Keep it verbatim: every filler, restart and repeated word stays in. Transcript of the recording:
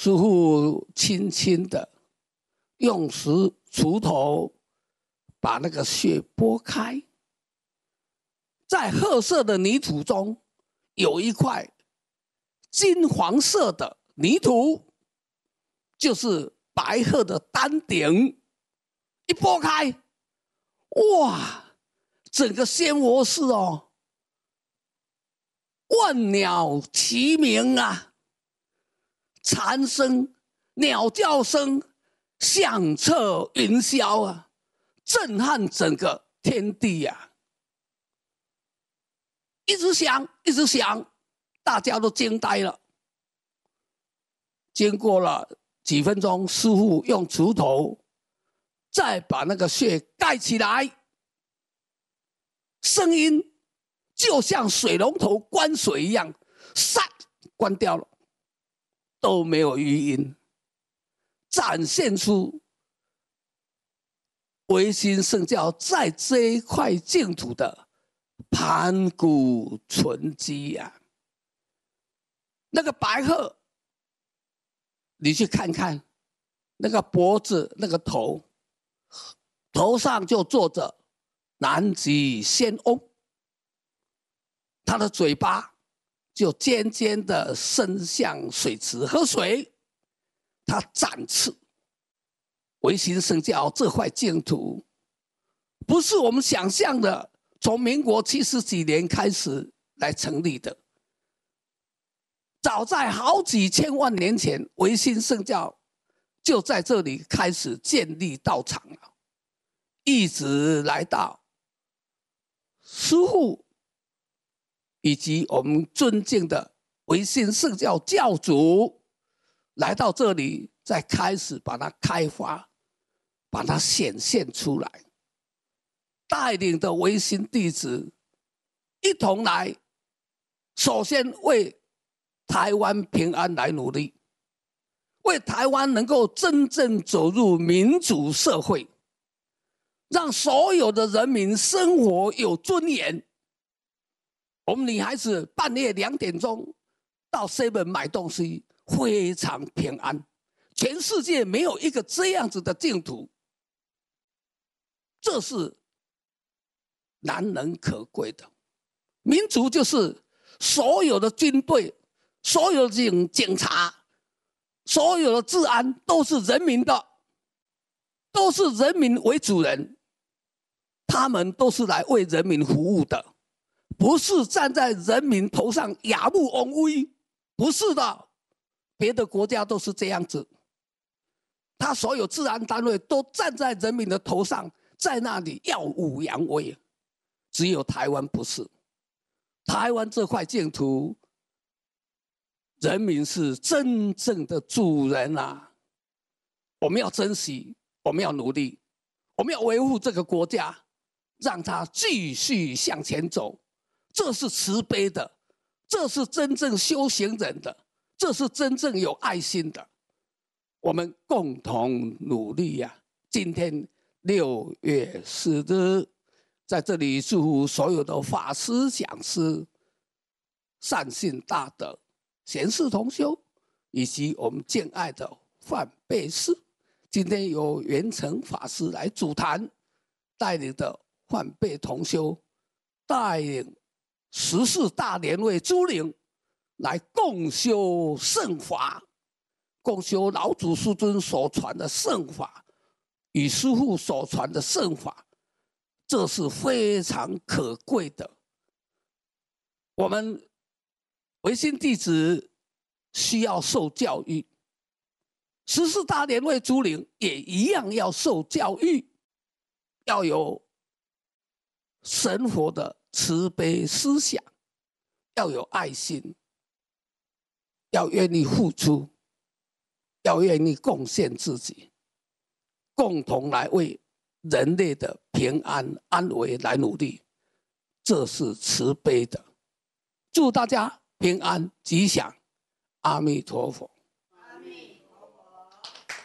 师父轻轻的用石锄头把那个穴拨开，在褐色的泥土中有一块金黄色的泥土，就是白鹤的丹顶。一拨开，哇，整个仙佛寺哦，万鸟齐鸣啊，蝉声、鸟叫声响彻云霄啊，震撼整个天地啊！一直响，一直响，大家都惊呆了。经过了几分钟，师父用锄头再把那个穴盖起来，声音就像水龙头关水一样，唰关掉了，都没有余音，展现出维新圣教在这一块净土的盘古存基啊。那个白鹤，你去看看，那个脖子，那个头，头上就坐着南极仙翁，他的嘴巴就尖尖的伸向水池喝水，他展翅。维新圣教这块净土，不是我们想象的从民国七十几年开始来成立的，早在好几千万年前，维新圣教就在这里开始建立道场了，一直来到师父以及我们尊敬的维新圣教教主来到这里，再开始把它开发，把它显现出来，带领的维新弟子一同来，首先为台湾平安来努力，为台湾能够真正走入民主社会，让所有的人民生活有尊严。我们女孩子半夜两点钟到 seven 买东西，非常平安。全世界没有一个这样子的净土，这是难能可贵的。民主就是所有的军队、所有的警警察、所有的治安都是人民的，都是人民为主人，他们都是来为人民服务的，不是站在人民头上雅目翁威，不是的。别的国家都是这样子，他所有治安单位都站在人民的头上，在那里耀武扬威。只有台湾不是，台湾这块净土，人民是真正的主人啊！我们要珍惜，我们要努力，我们要维护这个国家，让它继续向前走。这是慈悲的，这是真正修行人的，这是真正有爱心的。我们共同努力呀、啊！今天六月四日，在这里祝福所有的法师、讲师、善信大德、贤士同修，以及我们敬爱的梵呗师。今天由圆成法师来主坛，带领的梵呗同修，带领十四大莲位诸灵来共修圣法，共修老祖师尊所传的圣法与师父所传的圣法，这是非常可贵的。我们维新弟子需要受教育，十四大莲位诸灵也一样要受教育，要有神佛的慈悲思想，要有爱心，要愿意付出，要愿意贡献自己，共同来为人类的平安安危来努力，这是慈悲的。祝大家平安吉祥，阿弥陀佛。